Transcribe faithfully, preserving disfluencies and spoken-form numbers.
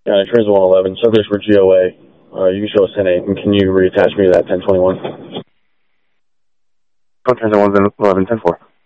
Uh, trains one eleven, subjects for G O A. Uh, you can show us ten eight, and can you reattach me to that ten twenty-one? Oh, trains one eleven, ten four.